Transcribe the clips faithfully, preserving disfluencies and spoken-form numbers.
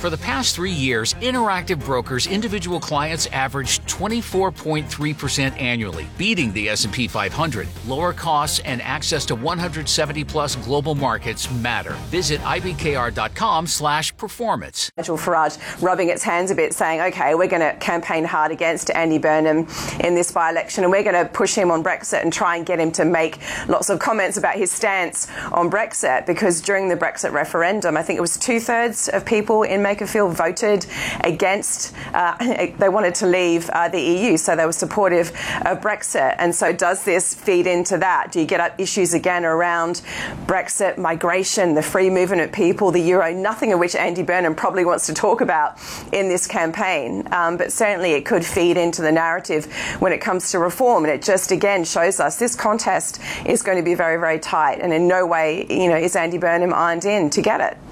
For the past three years, Interactive Brokers individual clients averaged twenty-four point three percent annually, beating the S and P five hundred. Lower costs and access to one hundred seventy plus global markets matter. Visit I B K R dot com slash performance. Nigel Farage rubbing its hands a bit, saying, OK, we're going to campaign hard against Andy Burnham in this by-election, and we're going to push him on Brexit and try and get him to make lots of comments about his stance on Brexit, because during the Brexit referendum, I think it was two-thirds of people in Makerfield voted against, uh, they wanted to leave uh, the E U, so they were supportive of Brexit. And so does this feed into that? Do you get issues again around Brexit, migration, the free movement of people, the euro, nothing of which Andy Burnham probably wants to talk about in this campaign, um, but certainly it could feed into the narrative when it comes to reform. And it just again shows us this contest is going to be very, very tight, and in no way, you know, is Andy Burnham ironed in to get it.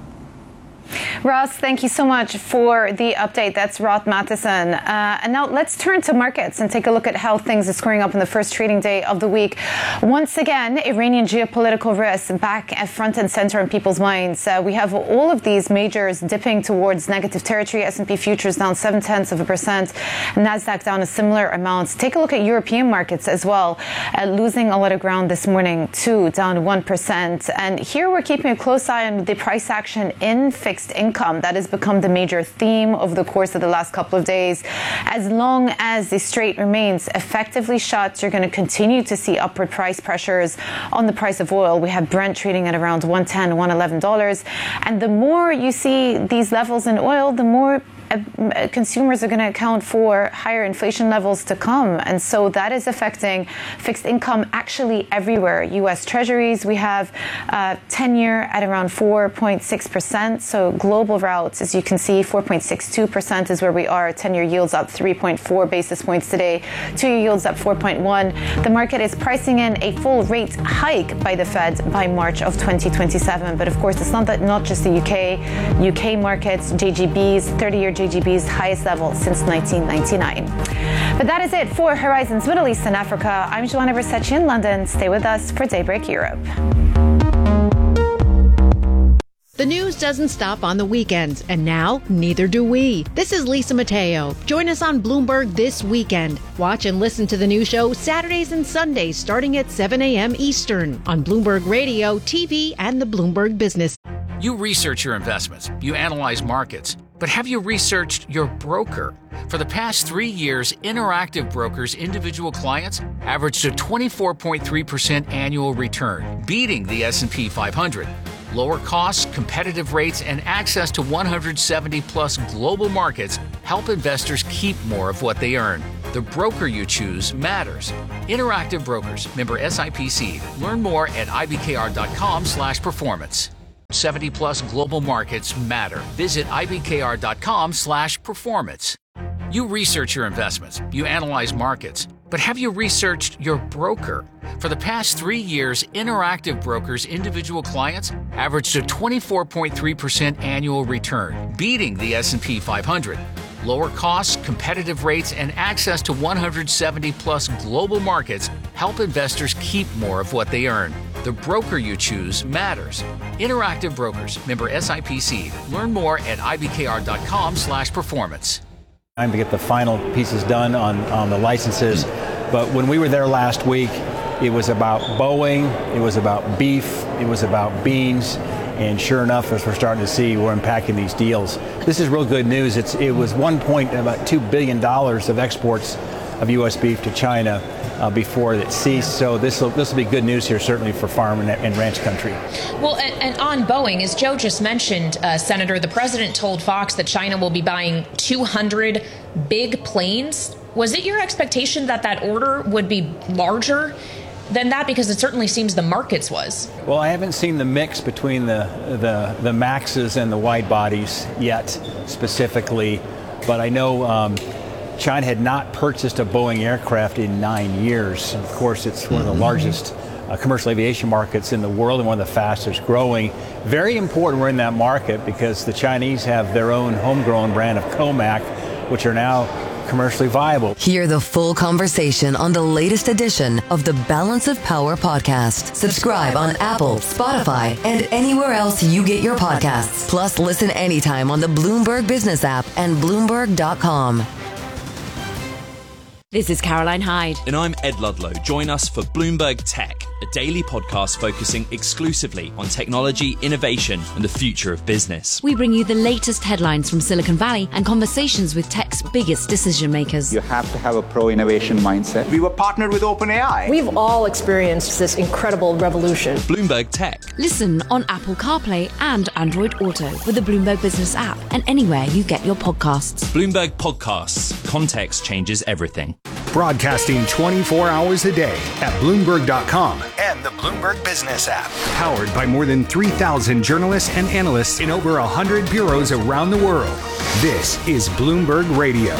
Ross, thank you so much for the update. That's Roth Matheson. Uh, and now let's turn to markets and take a look at how things are squaring up in the first trading day of the week. Once again, Iranian geopolitical risks back at front and center in people's minds. Uh, we have all of these majors dipping towards negative territory. S and P futures down seven tenths of a percent. NASDAQ down a similar amount. Take a look at European markets as well, uh, losing a lot of ground this morning too, down one percent. And here we're keeping a close eye on the price action in fixed income. That has become the major theme over the course of the last couple of days. As long as the strait remains effectively shut, you're going to continue to see upward price pressures on the price of oil. We have Brent trading at around one ten, one eleven dollars. And the more you see these levels in oil, the more Uh, consumers are going to account for higher inflation levels to come. And so that is affecting fixed income actually everywhere. U S Treasuries, we have uh, ten-year at around four point six percent. So global routes, as you can see, four point six two percent is where we are. ten-year yields up three point four basis points today. Two-year yields up four point one. The market is pricing in a full rate hike by the Fed by March of twenty twenty-seven. But of course, it's not that not just the U K. U K markets, J G Bs, thirty-year J G B's highest level since nineteen ninety-nine. But that is it for Horizons Middle East and Africa. I'm Joanna Versace in London. Stay with us for Daybreak Europe. The news doesn't stop on the weekends, and now neither do we. This is Lisa Mateo. Join us on Bloomberg this weekend. Watch and listen to the new show Saturdays and Sundays starting at seven a.m. Eastern on Bloomberg Radio, T V, and the Bloomberg Business. You research your investments, you analyze markets, but have you researched your broker? For the past three years, Interactive Brokers individual clients averaged a twenty-four point three percent annual return, beating the S and P five hundred. Lower costs, competitive rates, and access to one hundred seventy plus global markets help investors keep more of what they earn. The broker you choose matters. Interactive Brokers, member S I P C. Learn more at I B K R dot com slash performance. seventy plus global markets matter. Visit I B K R dot com slash performance. You research your investments, you analyze markets, but have you researched your broker? For the past three years, Interactive Brokers individual clients averaged a twenty-four point three percent annual return, beating the S and P five hundred. Lower costs, competitive rates, and access to one hundred seventy plus global markets help investors keep more of what they earn. The broker you choose matters. Interactive Brokers, member S I P C. Learn more at I B K R dot com slash performance. Time to get the final pieces done on, on the licenses. But when we were there last week, it was about Boeing, it was about beef, it was about beans. And sure enough, as we're starting to see, we're unpacking these deals. This is real good news. It's, it was one point about two billion dollars of exports of U S beef to China uh, before it ceased. So this will this will be good news here, certainly for farm and, and ranch country. Well, and, and on Boeing, as Joe just mentioned, uh, Senator, the president told Fox that China will be buying two hundred big planes. Was it your expectation that that order would be larger than that? Because it certainly seems the markets was. Well, I haven't seen the mix between the the, the Maxes and the wide bodies yet specifically, but I know um, China had not purchased a Boeing aircraft in nine years. Of course, it's one of the largest uh, commercial aviation markets in the world and one of the fastest growing. Very important we're in that market because the Chinese have their own homegrown brand of Comac, which are now commercially viable. Hear the full conversation on the latest edition of the Balance of Power podcast. Subscribe on Apple, Spotify, and anywhere else you get your podcasts. Plus, listen anytime on the Bloomberg Business app and Bloomberg dot com. This is Caroline Hyde. And I'm Ed Ludlow. Join us for Bloomberg Tech, a daily podcast focusing exclusively on technology, innovation, and the future of business. We bring you the latest headlines from Silicon Valley and conversations with tech's biggest decision makers. You have to have a pro-innovation mindset. We were partnered with OpenAI. We've all experienced this incredible revolution. Bloomberg Tech. Listen on Apple CarPlay and Android Auto with the Bloomberg Business app and anywhere you get your podcasts. Bloomberg Podcasts. Context changes everything. Broadcasting twenty-four hours a day at Bloomberg dot com and the Bloomberg Business app. Powered by more than three thousand journalists and analysts in over one hundred bureaus around the world. This is Bloomberg Radio.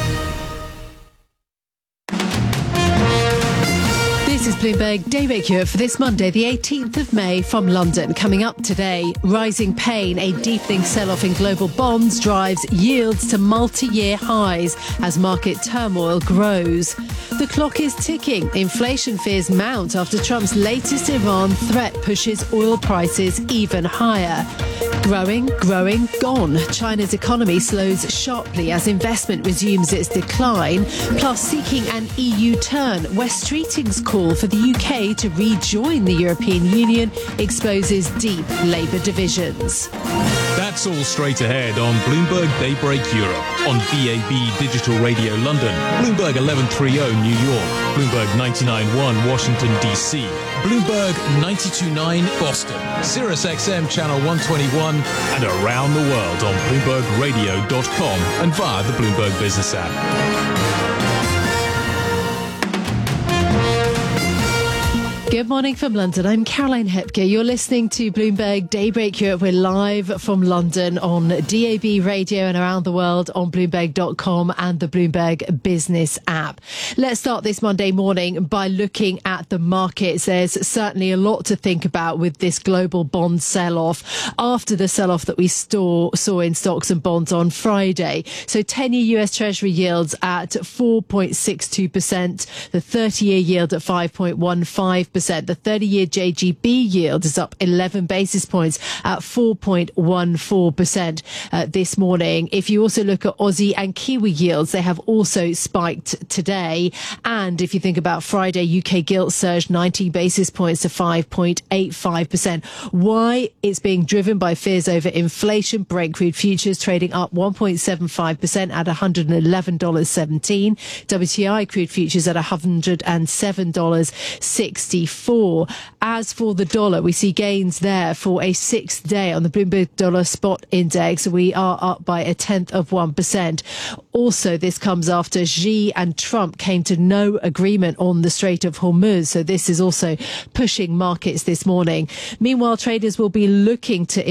This is Bloomberg Daybreak Europe for this Monday, the eighteenth of May from London. Coming up today, rising pain, a deepening sell-off in global bonds drives yields to multi-year highs as market turmoil grows. The clock is ticking. Inflation fears mount after Trump's latest Iran threat pushes oil prices even higher. Growing, growing, gone. China's economy slows sharply as investment resumes its decline, plus seeking an E U turn. Wes Streeting's call for the U K to rejoin the European Union exposes deep Labour divisions. That's all straight ahead on Bloomberg Daybreak Europe, on B A B Digital Radio London, Bloomberg eleven thirty New York, Bloomberg ninety-nine point one Washington, D C, Bloomberg ninety-two point nine Boston, Sirius X M Channel one twenty-one, and around the world on Bloomberg Radio dot com and via the Bloomberg Business app. Good morning from London. I'm Caroline Hepker. You're listening to Bloomberg Daybreak Europe. We're live from London on D A B Radio and around the world on Bloomberg dot com and the Bloomberg Business app. Let's start this Monday morning by looking at the markets. There's certainly a lot to think about with this global bond sell-off after the sell-off that we saw, saw in stocks and bonds on Friday. So ten-year U S Treasury yields at four point six two percent, the thirty-year yield at five point one five percent. The thirty-year J G B yield is up eleven basis points at four point one four percent uh, this morning. If you also look at Aussie and Kiwi yields, they have also spiked today. And if you think about Friday, U K gilt surged ninety basis points to five point eight five percent. Why? It's being driven by fears over inflation. Brent crude futures trading up one point seven five percent at one hundred eleven dollars and seventeen cents. W T I crude futures at one hundred seven dollars and sixty-four cents. As for the dollar, we see gains there for a sixth day on the Bloomberg Dollar Spot Index. We are up by a tenth of one percent. Also, this comes after Xi and Trump came to no agreement on the Strait of Hormuz. So this is also pushing markets this morning. Meanwhile, traders will be looking to